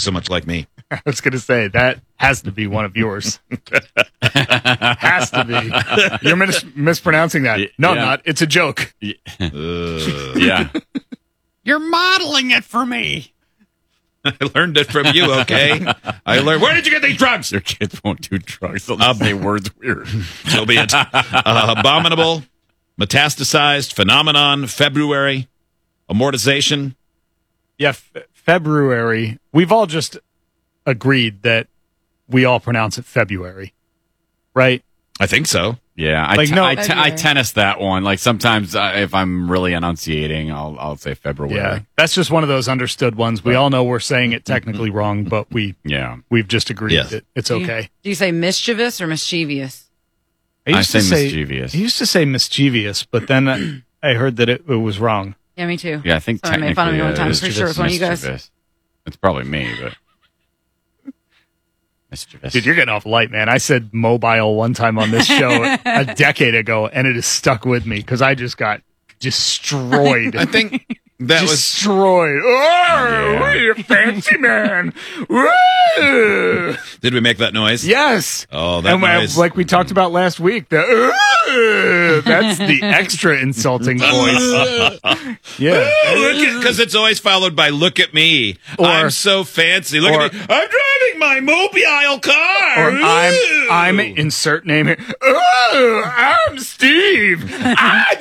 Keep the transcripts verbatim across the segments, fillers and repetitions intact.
so much like me. I was going to say, that has to be one of yours. Has to be. You're mis- mispronouncing that. No, yeah. I'm not. It's a joke. Yeah. yeah. You're modeling it for me. I learned it from you, okay? I learned. Where did you get these drugs? Your kids won't do drugs. They'll just say words weird. So be it. Uh, abominable, metastasized, phenomenon, February, amortization. Yeah, f- February. We've all just agreed that we all pronounce it February, right? I think so. Yeah, I, Like, t- no- I, t- I tennis that one. Like sometimes uh, if I'm really enunciating, I'll I'll say February. Yeah, that's just one of those understood ones. We all know we're saying it technically wrong, but we Yeah. we've just agreed Yes. that it's Do you- okay. Do you say mischievous or mischievous? I I say mischievous. I used to say mischievous, but then I, I heard that it, it was wrong. Yeah, me too. Yeah, I think Someone made technically fun of me one uh, time. it's Pretty sure it was one of you guys. mischievous. It's probably me, but mischievous. Dude, you're getting off light, man. I said mobile one time on this show a decade ago, and it has stuck with me because I just got destroyed. I think that was. destroyed. Oh, Yeah. you're a fancy man. Woo! Did we make that noise? Yes. Oh, that and when- noise. like we talked about last week, the uh, that's the extra insulting voice. Yeah. Because it's always followed by "Look at me, Or- I'm so fancy. Look or- at me, I'm driving my mobile car." Or I'm Ooh. I'm insert name here. Oh, I'm Steve. I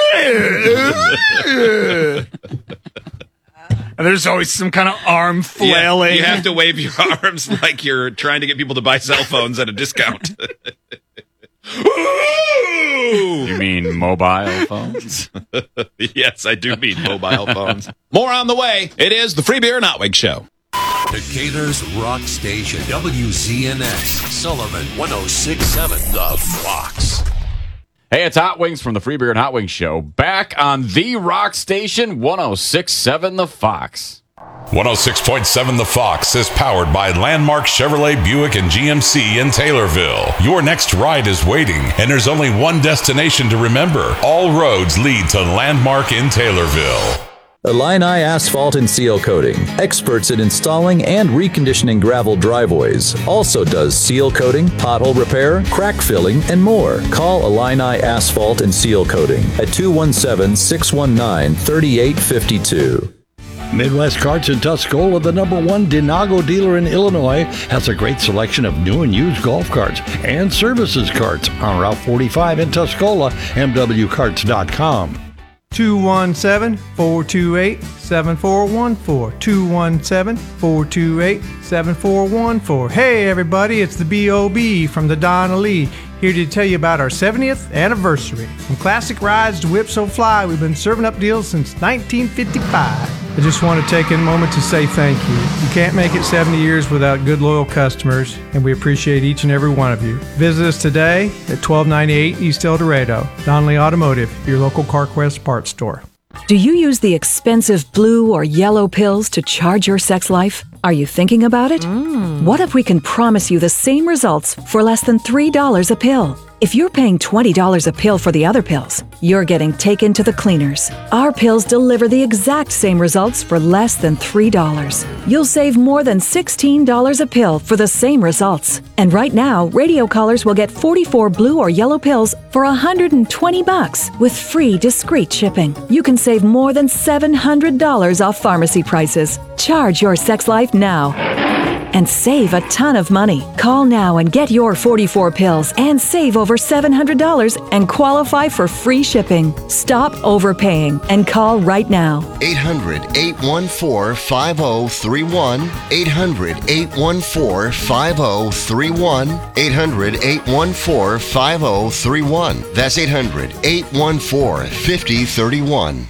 do this. And there's always some kind of arm Yeah, flailing. you have to wave your arms like you're trying to get people to buy cell phones at a discount. Ooh. You mean mobile phones? Yes, I do mean mobile phones. More on the way. It is the Free Beer Not Wig Show. Decatur's Rock Station, W Z N X, Sullivan, one oh six point seven, The Fox. Hey, it's Hot Wings from the Free Beer and Hot Wings Show. Back on the Rock Station, one oh six point seven The Fox. one oh six point seven The Fox is powered by Landmark Chevrolet, Buick, and G M C in Taylorville. Your next ride is waiting, and there's only one destination to remember. All roads lead to Landmark in Taylorville. Illini Asphalt and Seal Coating, experts in installing and reconditioning gravel driveways. Also does seal coating, pothole repair, crack filling, and more. Call Illini Asphalt and Seal Coating at two one seven, six one nine, three eight five two. Midwest Carts in Tuscola, the number one Denago dealer in Illinois, has a great selection of new and used golf carts and services carts on Route forty-five in Tuscola, m w carts dot com. two one seven, four two eight, seven four one four. two one seven, four two eight, seven four one four. Hey everybody, it's the B O B from the Donna Lee, here to tell you about our seventieth anniversary. From classic rides to Whip So Fly, we've been serving up deals since nineteen fifty-five. I just want to take a moment to say thank you. You can't make it seventy years without good, loyal customers, and we appreciate each and every one of you. Visit us today at twelve ninety-eight East El Dorado. Donnelly Automotive, your local CarQuest parts store. Do you use the expensive blue or yellow pills to charge your sex life? Are you thinking about it? Mm. What if we can promise you the same results for less than three dollars a pill? If you're paying twenty dollars a pill for the other pills, you're getting taken to the cleaners. Our pills deliver the exact same results for less than three dollars. You'll save more than sixteen dollars a pill for the same results. And right now, radio callers will get forty-four blue or yellow pills for one hundred twenty bucks with free discreet shipping. You can save more than seven hundred dollars off pharmacy prices. Charge your sex life now and save a ton of money. Call now and get your forty-four pills and save over seven hundred dollars and qualify for free shipping. Stop overpaying and call right now. eight hundred, eight one four, five oh three one. eight hundred, eight one four, five oh three one. eight hundred, eight one four, five oh three one. That's eight hundred, eight one four, five oh three one.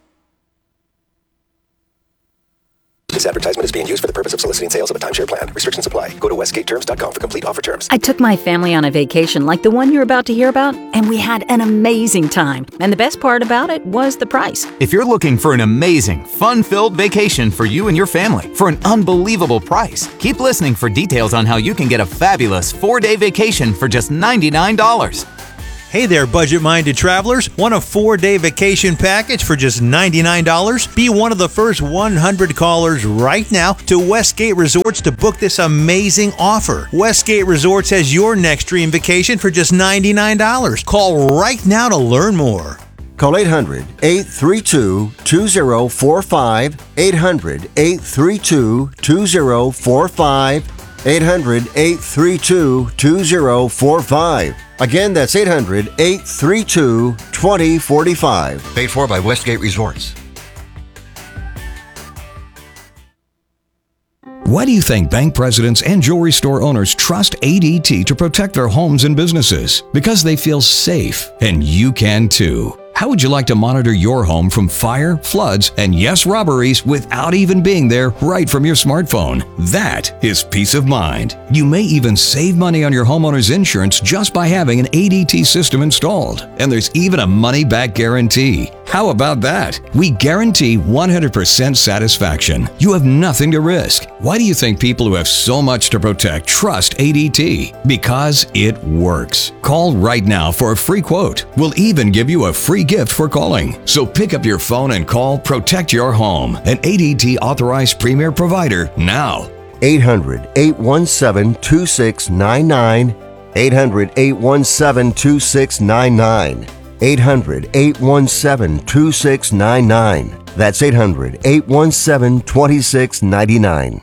This advertisement is being used for the purpose of soliciting sales of a timeshare plan. Restrictions apply. Go to westgate terms dot com for complete offer terms. I took my family on a vacation like the one you're about to hear about, and we had an amazing time. And the best part about it was the price. If you're looking for an amazing, fun-filled vacation for you and your family for an unbelievable price, keep listening for details on how you can get a fabulous four-day vacation for just ninety-nine dollars. Hey there, budget-minded travelers. Want a four-day vacation package for just ninety-nine dollars? Be one of the first one hundred callers right now to Westgate Resorts to book this amazing offer. Westgate Resorts has your next dream vacation for just ninety-nine dollars. Call right now to learn more. Call eight hundred, eight three two, two zero four five, eight hundred, eight three two, two zero four five, eight hundred, eight three two, two zero four five. Again, that's eight hundred, eight three two, two zero four five. Paid for by Westgate Resorts. Why do you think bank presidents and jewelry store owners trust A D T to protect their homes and businesses? Because they feel safe, and you can too. How would you like to monitor your home from fire, floods, and yes, robberies without even being there right from your smartphone? That is peace of mind. You may even save money on your homeowner's insurance just by having an A D T system installed. And there's even a money-back guarantee. How about that? We guarantee one hundred percent satisfaction. You have nothing to risk. Why do you think people who have so much to protect trust A D T? Because it works. Call right now for a free quote. We'll even give you a free gift for calling. So pick up your phone and call Protect Your Home, an A D T authorized premier provider now. eight hundred, eight one seven, two six nine nine. eight hundred, eight one seven, two six nine nine. eight hundred, eight one seven, two six nine nine. That's eight hundred, eight one seven, two six nine nine.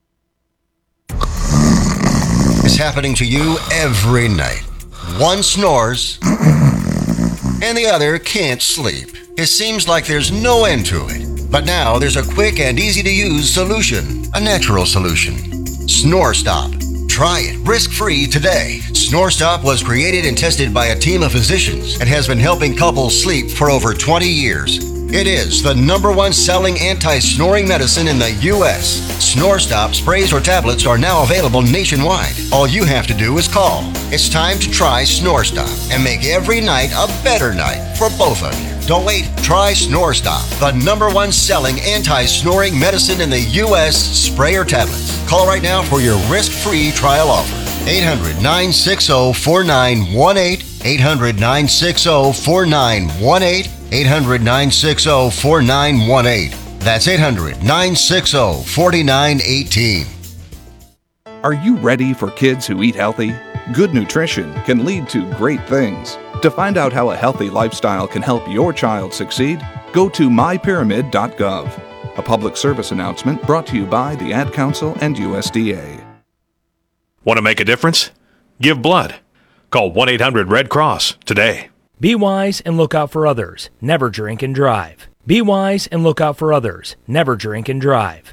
It's happening to you every night. One snores and the other can't sleep. It seems like there's no end to it. But now there's a quick and easy to use solution, a natural solution. Snore Stop. Try it risk-free today. Snore Stop was created and tested by a team of physicians and has been helping couples sleep for over twenty years. It is the number one selling anti-snoring medicine in the U S. Snore Stop sprays or tablets are now available nationwide. All you have to do is call. It's time to try Snore Stop and make every night a better night for both of you. Don't wait. Try Snore Stop, the number one selling anti-snoring medicine in the U S. Spray or tablets. Call right now for your risk-free trial offer. eight hundred, nine six zero, four nine one eight. eight hundred, nine six zero, four nine one eight. eight hundred, nine six zero, four nine one eight. That's eight hundred, nine six zero, four nine one eight. Are you ready for kids who eat healthy? Good nutrition can lead to great things. To find out how a healthy lifestyle can help your child succeed, go to my pyramid dot gov. A public service announcement brought to you by the Ad Council and U S D A. Want to make a difference? Give blood. Call one eight hundred red cross today. Be wise and look out for others. Never drink and drive. Be wise and look out for others. Never drink and drive.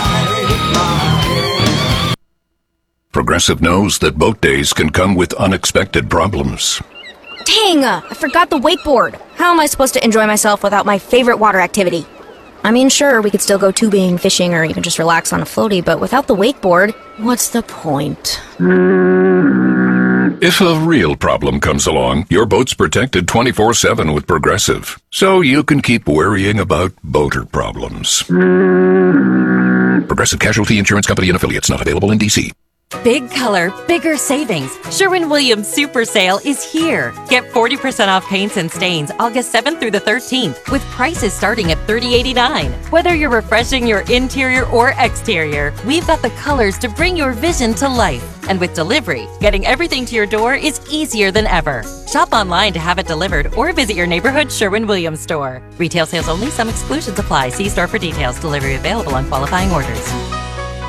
Progressive knows that boat days can come with unexpected problems. Dang, uh, I forgot the wakeboard. How am I supposed to enjoy myself without my favorite water activity? I mean, sure, we could still go tubing, fishing, or even just relax on a floaty, but without the wakeboard, what's the point? If a real problem comes along, your boat's protected twenty-four seven with Progressive, so you can keep worrying about boater problems. Progressive Casualty Insurance Company and Affiliates, not available in D C. Big color, bigger savings. Sherwin-Williams Super Sale is here. Get forty percent off paints and stains August seventh through the thirteenth with prices starting at thirty eighty-nine. Whether you're refreshing your interior or exterior, we've got the colors to bring your vision to life. And with delivery, getting everything to your door is easier than ever. Shop online to have it delivered or visit your neighborhood Sherwin-Williams store. Retail sales only. Some exclusions apply. See store for details. Delivery available on qualifying orders.